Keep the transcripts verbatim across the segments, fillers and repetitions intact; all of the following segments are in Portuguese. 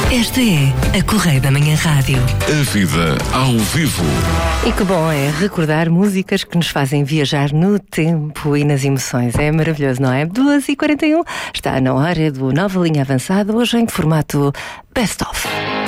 Esta é a Correia da Manhã Rádio. A vida ao vivo. E que bom é recordar músicas que nos fazem viajar no tempo e nas emoções. É maravilhoso, não é? duas e quarenta e um, está na hora do Nova Linha Avançada, hoje em formato Best Of.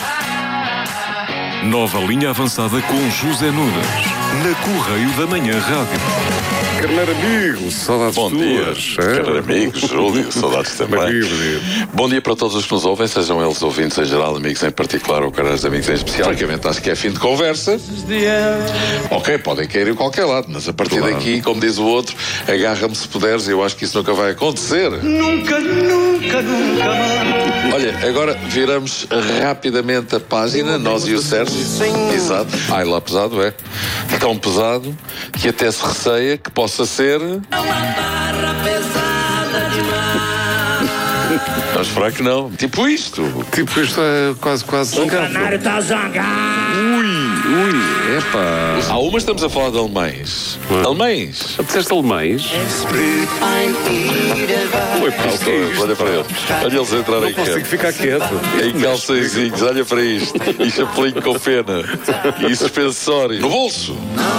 Nova Linha Avançada com José Nunes, na Correio da Manhã Rádio. Carneiro amigo, saudades Bom tuas. dia, carneiro amigo, Júlio, saudades também. Bom dia, bom dia. Bom dia para todos os que nos ouvem, sejam eles ouvintes em geral, amigos em particular ou caras de amigos em especial. Francamente, acho que é fim de conversa. Ok, podem cair em qualquer lado, mas a partir Claro. daqui, como diz o outro, agarra-me se puderes, e eu acho que isso nunca vai acontecer. Nunca, nunca, nunca mais. Olha, agora viramos rapidamente a página, nós e o Sérgio. Exato. Ai, lá pesado, é. Tão pesado que até se receia que possa ser. Vamos esperar que não. Tipo isto. Tipo, isto é quase, quase zangado. Está zangado. Ui, ui, epá. Há uma estamos a falar de alemães. Ah. Alemães. Disseste alemães? Oi, pá, o que é isto? Olha para eles. Olha eles entrarem Não em consigo campo. ficar quieto. Em calçõezinhos, olha para isto. E chapelinho com pena. E suspensório. No bolso.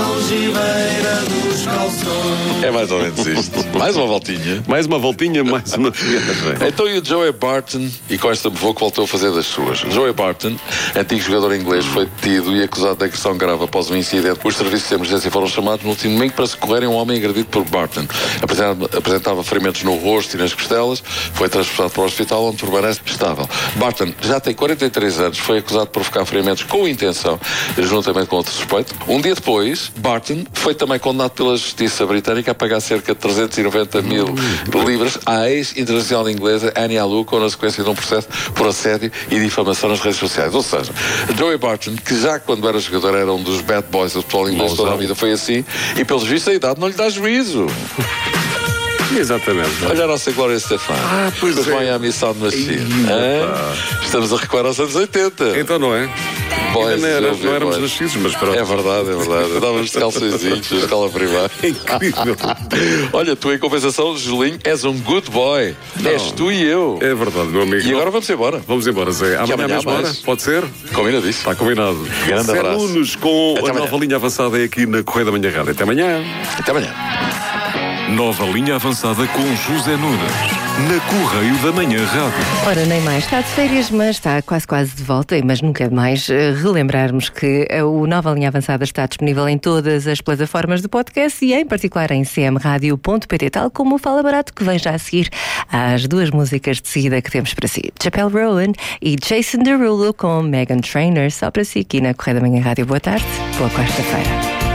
É mais ou menos isto. Mais uma voltinha. Mais uma voltinha, mais uma viagem. Então e o Joey Barton, e com esta me vou que voltou a fazer das suas. Joey Barton, antigo jogador inglês, foi detido e acusado de agressão grave após um incidente. Os serviços de emergência foram chamados no último domingo para socorrerem um homem agredido por Barton. Apresentava, apresentava ferimentos no rosto e nas costelas, foi transportado para o hospital onde permanece estável. Barton já tem quarenta e três anos, foi acusado de provocar ferimentos com intenção, juntamente com outro suspeito. Um dia depois, Barton foi também condenado pela justiça britânica a pagar cerca de trezentos e noventa mil libras à ex-internacional inglesa Annie Aluko na sequência de um processo por assédio e difamação nas redes sociais. Ou seja, Joey Barton, que já quando era jogador era um dos bad boys do futebol inglês, toda a vida foi assim, e pelos vistos a idade não lhe dá juízo. Exatamente. Olha a nossa Glória Estefan. Ah, pois Dos é. Miami Sound Machine. Ih, Hã? pá. Estamos a recuar aos anos oitenta. Então não é? Boys, Ainda não, era, eu vi, não éramos boys. nascidos, mas pronto. É verdade, é verdade. Andávamos de calçõezinhos na escola primária. É incrível. Olha, tu em compensação, Julinho, és um good boy. És tu e eu. É verdade, meu amigo. E agora vamos embora. Vamos embora, Zé. Amanhã, amanhã mesmo mais. hora? Pode ser? Combina disso. Está combinado. Grande Zé abraço. Nunes com Até a amanhã. nova linha avançada é aqui na Correia da Manhã Rádio. Até amanhã. Até amanhã. Nova Linha Avançada com José Nunes, na Correio da Manhã Rádio. Ora, nem mais. Está de férias, mas está quase quase de volta. Mas nunca é demais eh, relembrarmos que eh, o Nova Linha Avançada está disponível em todas as plataformas de podcast e em particular em c m radio ponto p t, tal como o Fala Barato, que vem já a seguir às duas músicas de seguida que temos para si. Chappelle Rowan e Jason Derulo com Meghan Trainor, só para si aqui na Correia da Manhã Rádio. Boa tarde, boa quarta-feira.